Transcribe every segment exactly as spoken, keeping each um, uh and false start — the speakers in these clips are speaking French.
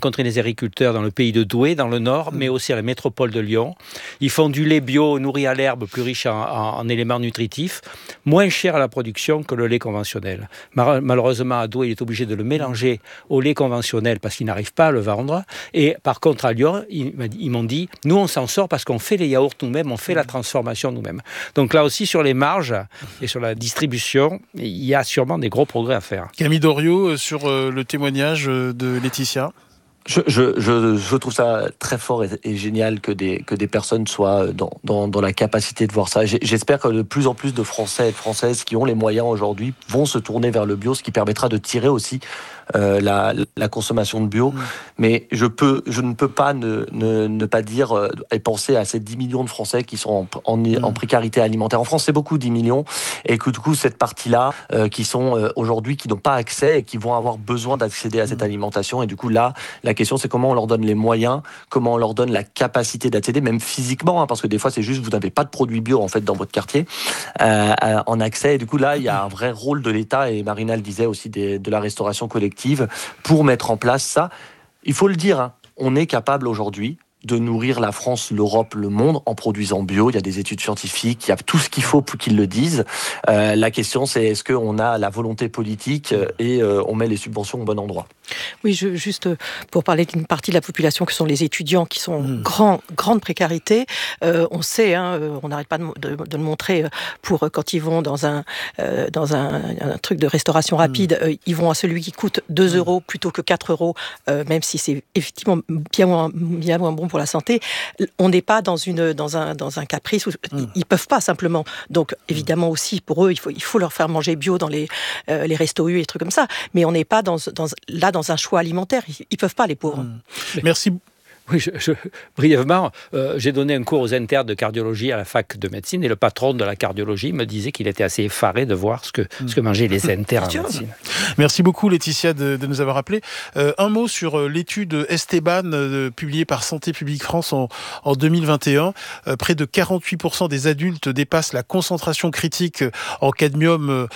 rencontré des agriculteurs dans le pays de Douai, dans le nord, mais aussi à la métropole de Lyon. Ils font du lait bio nourri à l'herbe, plus riche en, en, en éléments nutritifs, moins cher à la production que le lait conventionnel. Malheureusement, à Douai, il est obligé de le mélanger au lait conventionnel parce qu'il n'arrive pas à le vendre. Et par contre, à Lyon, ils, ils m'ont dit, nous, on s'en sort parce qu'on fait les yaourts nous-mêmes, on fait la transformation nous-mêmes. Donc là aussi, sur les marges et sur la distribution, il y a sûrement des gros progrès à faire. Camille Doriot, sur le témoignage de Laetitia. Je, je, je, je trouve ça très fort et, et génial que des, que des personnes soient dans, dans, dans la capacité de voir ça. J'espère que de plus en plus de Français et de Françaises qui ont les moyens aujourd'hui vont se tourner vers le bio, ce qui permettra de tirer aussi euh, la, la consommation de bio. Mmh. Mais je, peux, je ne peux pas ne, ne, ne pas dire euh, et penser à ces dix millions de Français qui sont en, en, mmh. en précarité alimentaire. En France, c'est beaucoup, dix millions. Et que du coup, cette partie-là, euh, qui sont euh, aujourd'hui, qui n'ont pas accès et qui vont avoir besoin d'accéder à cette mmh. alimentation. Et du coup, là, la La question, c'est comment on leur donne les moyens, comment on leur donne la capacité d'accéder, même physiquement, hein, parce que des fois, c'est juste vous n'avez pas de produits bio en fait dans votre quartier euh, en accès. Et du coup, là, il y a un vrai rôle de l'État, et Marina le disait aussi, des, de la restauration collective, pour mettre en place ça. Il faut le dire, hein, on est capable aujourd'hui de nourrir la France, l'Europe, le monde en produisant bio. Il y a des études scientifiques, il y a tout ce qu'il faut pour qu'ils le disent. Euh, la question, c'est est-ce qu'on a la volonté politique et euh, on met les subventions au bon endroit. Oui, je, juste pour parler d'une partie de la population qui sont les étudiants, qui sont en mmh. grand, grande précarité. Euh, on sait, hein, on n'arrête pas de, de, de le montrer pour quand ils vont dans un, euh, dans un, un truc de restauration rapide, mmh. euh, ils vont à celui qui coûte deux mmh. euros plutôt que quatre euros, euh, même si c'est effectivement bien moins, bien moins bon pour la santé. On n'est pas dans, une, dans, un, dans un caprice où mmh. ils ne peuvent pas simplement. Donc évidemment aussi, pour eux, il faut, il faut leur faire manger bio dans les, euh, les restos U et trucs comme ça. Mais on n'est pas dans, dans, là dans un choix alimentaire. Ils ne peuvent pas, les pauvres. Mmh. Merci. Oui, je, je, brièvement, euh, j'ai donné un cours aux internes de cardiologie à la fac de médecine et le patron de la cardiologie me disait qu'il était assez effaré de voir ce que, mmh. ce que mangeaient les internes en médecine. Merci beaucoup Laetitia de, de nous avoir appelé. Euh, un mot sur euh, l'étude Esteban euh, publiée par Santé publique France en, en deux mille vingt et un. Euh, près de quarante-huit pour cent des adultes dépassent la concentration critique en cadmium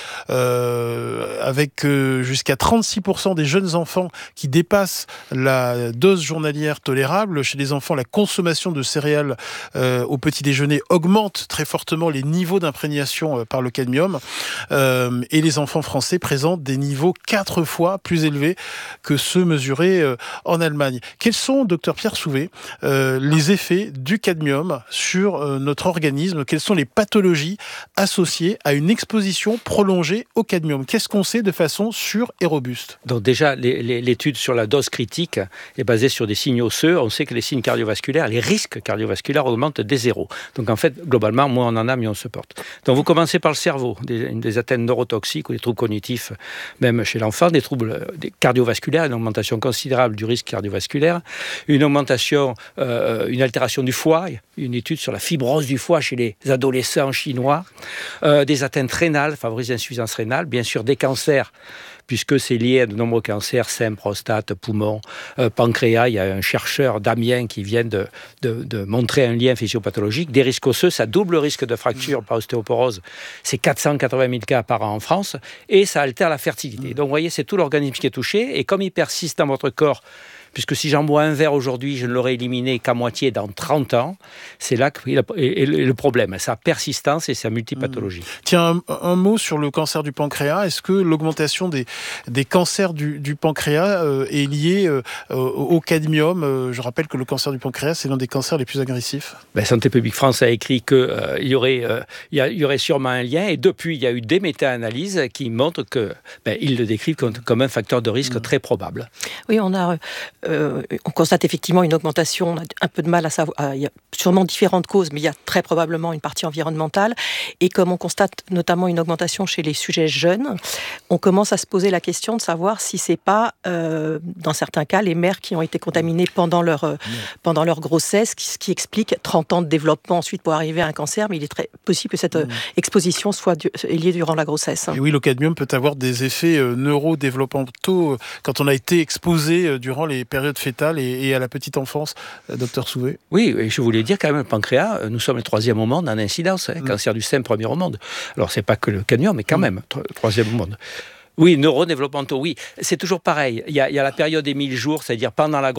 euh, avec euh, jusqu'à trente-six pour cent des jeunes enfants qui dépassent la dose journalière tolérable. Chez les enfants, la consommation de céréales euh, au petit déjeuner augmente très fortement les niveaux d'imprégnation euh, par le cadmium. Euh, et les enfants français présentent des niveaux quatre fois plus élevés que ceux mesurés euh, en Allemagne. Quels sont, docteur Pierre Souvé, euh, les effets du cadmium sur euh, notre organisme? Quelles sont les pathologies associées à une exposition prolongée au cadmium? Qu'est-ce qu'on sait de façon sûre et robuste? Donc déjà, les, les, l'étude sur la dose critique est basée sur des signes osseux. On sait que les signes cardiovasculaires, les risques cardiovasculaires augmentent dès zéro. Donc en fait, globalement, moins on en a, mieux on se porte. Donc vous commencez par le cerveau, des, des atteintes neurotoxiques ou des troubles cognitifs, même chez l'enfant, des troubles des cardiovasculaires, une augmentation considérable du risque cardiovasculaire, une augmentation, euh, une altération du foie, une étude sur la fibrose du foie chez les adolescents chinois, euh, des atteintes rénales, favorisent l'insuffisance rénale, bien sûr des cancers, puisque c'est lié à de nombreux cancers, sein, prostate, poumon, euh, pancréas. Il y a un chercheur d'Amiens qui vient de, de, de montrer un lien physiopathologique. Des risques osseux, ça double le risque de fracture par ostéoporose. C'est quatre cent quatre-vingt mille cas par an en France, et ça altère la fertilité. Donc vous voyez, c'est tout l'organisme qui est touché, et comme il persiste dans votre corps, puisque si j'en bois un verre aujourd'hui, je ne l'aurai éliminé qu'à moitié dans trente ans, c'est là qu'est le problème, sa persistance et sa multipathologie. Mmh. Tiens, un, un mot sur le cancer du pancréas. Est-ce que l'augmentation des, des cancers du, du pancréas euh, est liée euh, au cadmium? euh, Je rappelle que le cancer du pancréas, c'est l'un des cancers les plus agressifs. Ben, Santé publique France a écrit qu'il euh, y, euh, y, y aurait sûrement un lien, et depuis, il y a eu des méta-analyses qui montrent que ben, ils le décrivent comme, comme un facteur de risque mmh. très probable. Oui, on a... Euh, on constate effectivement une augmentation, on a un peu de mal à savoir, il y a sûrement différentes causes, mais il y a très probablement une partie environnementale, et comme on constate notamment une augmentation chez les sujets jeunes, on commence à se poser la question de savoir si c'est pas, euh, dans certains cas, les mères qui ont été contaminées pendant leur, euh, pendant leur grossesse, ce qui explique trente ans de développement ensuite pour arriver à un cancer, mais il est très possible que cette euh, exposition soit du, liée durant la grossesse. Et oui, le cadmium peut avoir des effets euh, neurodéveloppementaux euh, quand on a été exposé euh, durant les période fétale et, et à la petite enfance, euh, docteur Souvé. Oui, et je voulais dire quand même, le pancréas, nous sommes le troisième au monde en incidence, hein, mmh. cancer du sein, premier au monde. Alors, c'est pas que le cadmium, mais quand mmh. même, troisième au monde. Oui, neurodéveloppementaux, oui. C'est toujours pareil. Il y a, il y a la période des mille jours, c'est-à-dire pendant la